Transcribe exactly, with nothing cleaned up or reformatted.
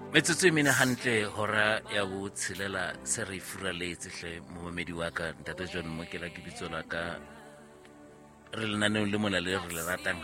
metsotso e mene hantle hora ya bo tshelela se re furaletse hle momamedi wa ka ntate John Mokela ke bitso la ka re lenaneng le mona le re le ratang